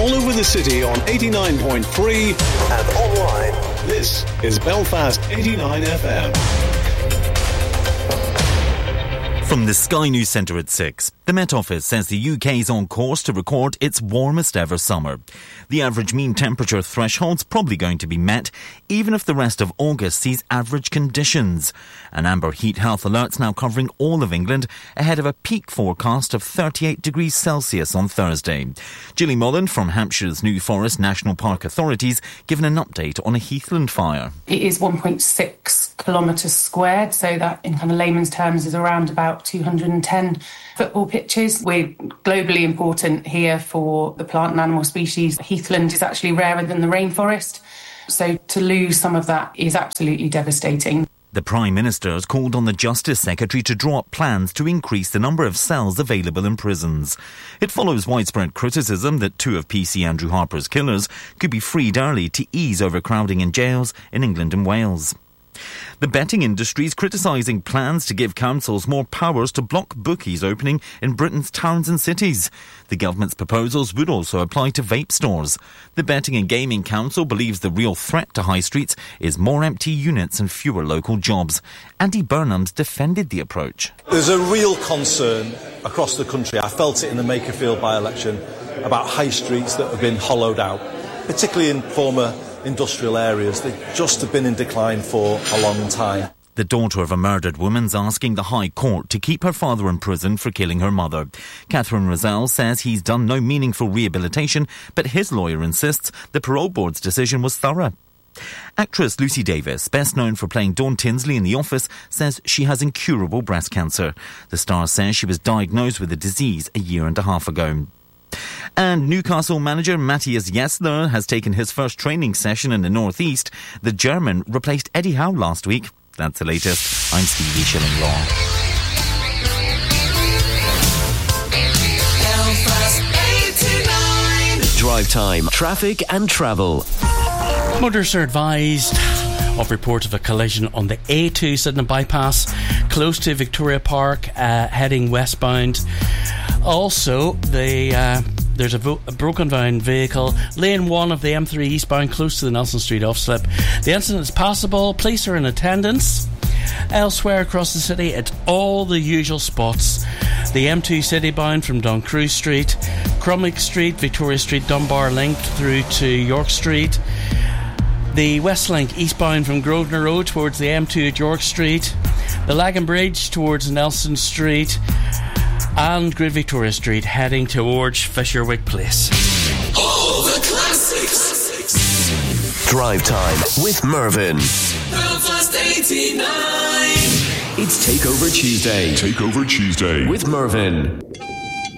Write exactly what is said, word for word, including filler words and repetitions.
all over the city on eighty-nine point three and online. This is Belfast eighty-nine F M. From the Sky News Centre at six, the Met Office says the U K is on course to record its warmest ever summer. The average mean temperature threshold's probably going to be met, even if the rest of August sees average conditions. An amber heat health alert's now covering all of England, ahead of a peak forecast of thirty-eight degrees Celsius on Thursday. Gilly Mullen from Hampshire's New Forest National Park authorities given an update on a heathland fire. It is one point six kilometres squared, so that in kind of layman's terms is around about two hundred ten football pitches. We're globally important here for the plant and animal species. Heathland is actually rarer than the rainforest, so to lose some of that is absolutely devastating. The Prime Minister has called on the Justice Secretary to draw up plans to increase the number of cells available in prisons. It follows widespread criticism that two of P C Andrew Harper's killers could be freed early to ease overcrowding in jails in England and Wales. The betting industry is criticising plans to give councils more powers to block bookies opening in Britain's towns and cities. The government's proposals would also apply to vape stores. The Betting and Gaming Council believes the real threat to high streets is more empty units and fewer local jobs. Andy Burnham's defended the approach. There's a real concern across the country, I felt it in the Makerfield by-election, about high streets that have been hollowed out, particularly in former industrial areas. They just have been in decline for a long time. The daughter of a murdered woman's asking the High Court to keep her father in prison for killing her mother. Catherine Rozelle says he's done no meaningful rehabilitation, but his lawyer insists the parole board's decision was thorough. Actress Lucy Davis, best known for playing Dawn Tinsley in The Office, says she has incurable breast cancer. The star says she was diagnosed with the disease a year and a half ago. And Newcastle manager Matthias Jessler has taken his first training session in the North East. The German replaced Eddie Howe last week. That's the latest. I'm Stevie Shilling-Law. Drive time, traffic and travel. Motorists are advised of report of a collision on the A two Sydenham bypass close to Victoria Park, uh, heading westbound. Also, the uh, there's a, vo- a broken down vehicle, lane one of the M three eastbound close to the Nelson Street off-slip. The incident is passable. Police are in attendance. Elsewhere across the city, at all the usual spots. The M two citybound from Duncrew Street, Crumwick Street, Victoria Street, Dunbar Link through to York Street. The Westlink eastbound from Grosvenor Road towards the M two at York Street. The Lagan Bridge towards Nelson Street. And Great Victoria Street heading towards Fisherwick Place. All the classics. Drive time with Mervyn. Belfast eighty-nine. It's Takeover Tuesday. Takeover Tuesday with Mervyn.